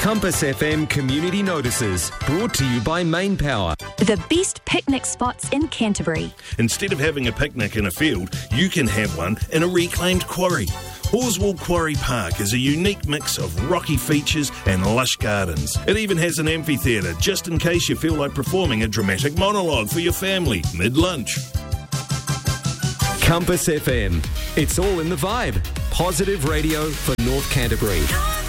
Compass FM Community Notices, brought to you by Main Power. The best picnic spots in Canterbury. Instead of having a picnic in a field, you can have one in a reclaimed quarry. Horswell Quarry Park is a unique mix of rocky features and lush gardens. It even has an amphitheatre, just in case you feel like performing a dramatic monologue for your family mid-lunch. Compass FM. It's all in the vibe. Positive radio for North Canterbury.